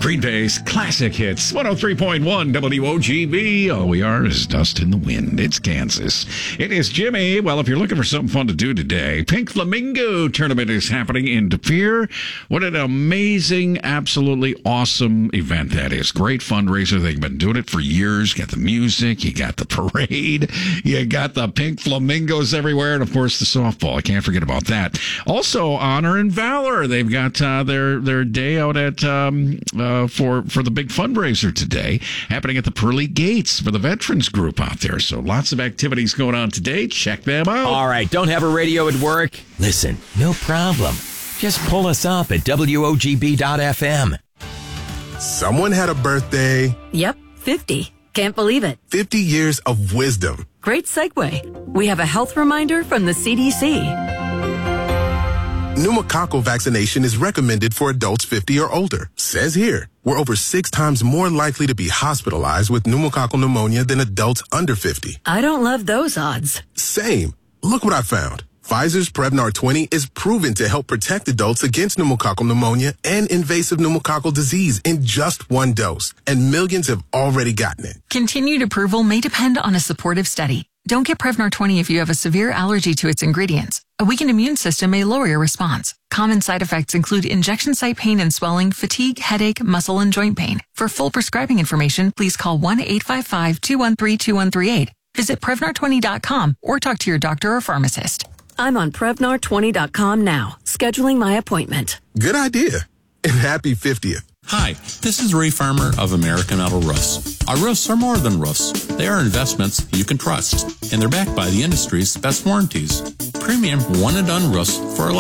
Green Day's classic hits, 103.1 WOGB. All we are is dust in the wind. It's Kansas. It is Jimmy. Well, if you're looking for something fun to do today, Pink Flamingo tournament is happening in De Pere. What an amazing, absolutely awesome event that is. Great fundraiser. They've been doing it for years. You got the music, you got the parade, you got the pink flamingos everywhere, and of course the softball. I can't forget about that. Also, Honor and Valor. They've got their day out at for the big fundraiser today, happening at the Pearly Gates for the veterans group out there. So lots of activities going on today. Check them out. All right, don't have a radio at work? Listen, no problem. Just pull us up at WOGB.FM. Someone had a birthday. Yep, 50. Can't believe it. 50 years of wisdom. Great segue. We have a health reminder from the CDC. Pneumococcal vaccination is recommended for adults 50 or older. Says here, we're over 6 times more likely to be hospitalized with pneumococcal pneumonia than adults under 50. I don't love those odds. Same. Look what I found. Pfizer's Prevnar 20 is proven to help protect adults against pneumococcal pneumonia and invasive pneumococcal disease in just 1 dose. And millions have already gotten it. Continued approval may depend on a supportive study. Don't get Prevnar 20 if you have a severe allergy to its ingredients. A weakened immune system may lower your response. Common side effects include injection site pain and swelling, fatigue, headache, muscle, and joint pain. For full prescribing information, please call 1-855-213-2138. Visit Prevnar20.com or talk to your doctor or pharmacist. I'm on Prevnar20.com now, scheduling my appointment. Good idea. And happy 50th. Hi, this is Ray Farmer of American Auto Roofs. Our roofs are more than roofs. They are investments you can trust, and they're backed by the industry's best warranties. Premium one-and-done roofs for a